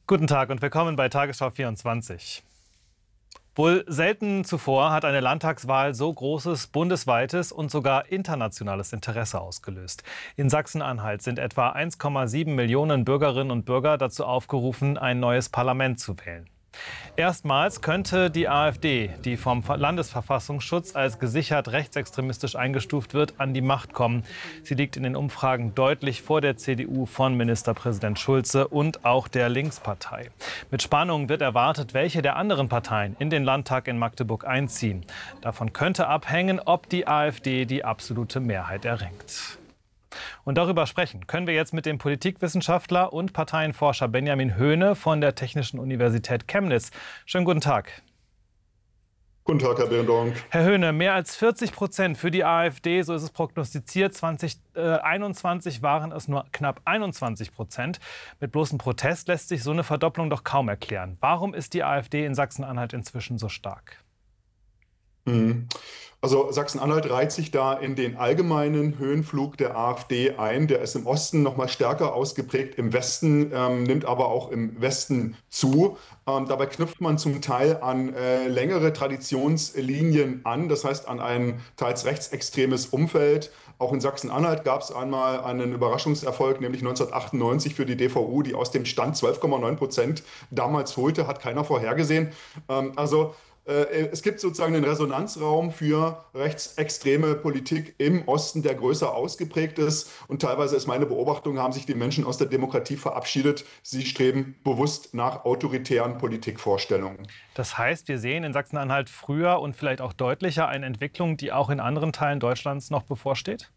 Guten Tag und willkommen bei Tagesschau 24. Wohl selten zuvor hat eine Landtagswahl so großes bundesweites und sogar internationales Interesse ausgelöst. In Sachsen-Anhalt sind etwa 1,7 Millionen Bürgerinnen und Bürger dazu aufgerufen, ein neues Parlament zu wählen. Erstmals könnte die AfD, die vom Landesverfassungsschutz als gesichert rechtsextremistisch eingestuft wird, an die Macht kommen. Sie liegt in den Umfragen deutlich vor der CDU von Ministerpräsident Schulze und auch der Linkspartei. Mit Spannung wird erwartet, welche der anderen Parteien in den Landtag in Magdeburg einziehen. Davon könnte abhängen, ob die AfD die absolute Mehrheit erringt. Und darüber sprechen können wir jetzt mit dem Politikwissenschaftler und Parteienforscher Benjamin Höhne von der Technischen Universität Chemnitz. Schönen guten Tag. Guten Tag, Herr Behrendonk. Herr Höhne, mehr als 40% für die AfD, so ist es prognostiziert. 2021 waren es nur knapp 21%. Mit bloßem Protest lässt sich so eine Verdopplung doch kaum erklären. Warum ist die AfD in Sachsen-Anhalt inzwischen so stark? Also Sachsen-Anhalt reiht sich da in den allgemeinen Höhenflug der AfD ein. Der ist im Osten noch mal stärker ausgeprägt, im Westen, nimmt aber auch im Westen zu. Dabei knüpft man zum Teil an längere Traditionslinien an, das heißt an ein teils rechtsextremes Umfeld. Auch in Sachsen-Anhalt gab es einmal einen Überraschungserfolg, nämlich 1998 für die DVU, die aus dem Stand 12,9% damals holte, hat keiner vorhergesehen. Es gibt sozusagen einen Resonanzraum für rechtsextreme Politik im Osten, der größer ausgeprägt ist. Und teilweise ist meine Beobachtung, haben sich die Menschen aus der Demokratie verabschiedet. Sie streben bewusst nach autoritären Politikvorstellungen. Das heißt, wir sehen in Sachsen-Anhalt früher und vielleicht auch deutlicher eine Entwicklung, die auch in anderen Teilen Deutschlands noch bevorsteht?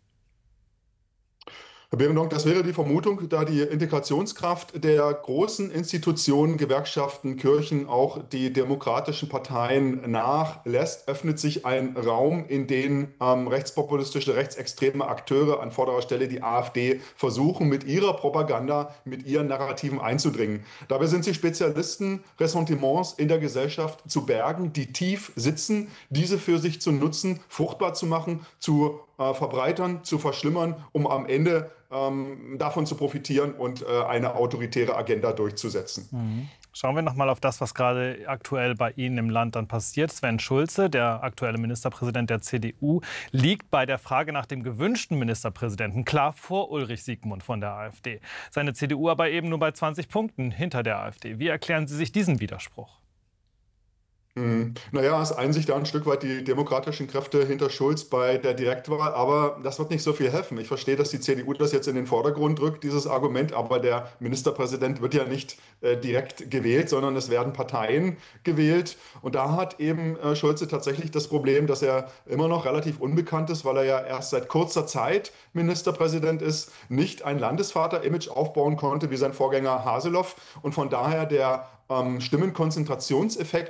Herr Behrendonk, das wäre die Vermutung, da die Integrationskraft der großen Institutionen, Gewerkschaften, Kirchen, auch die demokratischen Parteien nachlässt, öffnet sich ein Raum, in den rechtspopulistische, rechtsextreme Akteure, an vorderer Stelle die AfD, versuchen, mit ihrer Propaganda, mit ihren Narrativen einzudringen. Dabei sind sie Spezialisten, Ressentiments in der Gesellschaft zu bergen, die tief sitzen, diese für sich zu nutzen, fruchtbar zu machen, zu verbreitern, zu verschlimmern, um am Ende davon zu profitieren und eine autoritäre Agenda durchzusetzen. Schauen wir noch mal auf das, was gerade aktuell bei Ihnen im Land dann passiert. Sven Schulze, der aktuelle Ministerpräsident der CDU, liegt bei der Frage nach dem gewünschten Ministerpräsidenten klar vor Ulrich Siegmund von der AfD. Seine CDU aber eben nur bei 20 Punkten hinter der AfD. Wie erklären Sie sich diesen Widerspruch? Naja, es einen sich da ein Stück weit die demokratischen Kräfte hinter Schulz bei der Direktwahl, aber das wird nicht so viel helfen. Ich verstehe, dass die CDU das jetzt in den Vordergrund rückt, dieses Argument, aber der Ministerpräsident wird ja nicht direkt gewählt, sondern es werden Parteien gewählt. Und da hat eben Schulze tatsächlich das Problem, dass er immer noch relativ unbekannt ist, weil er ja erst seit kurzer Zeit Ministerpräsident ist, nicht ein Landesvater-Image aufbauen konnte wie sein Vorgänger Haseloff und von daher der Stimmenkonzentrationseffekt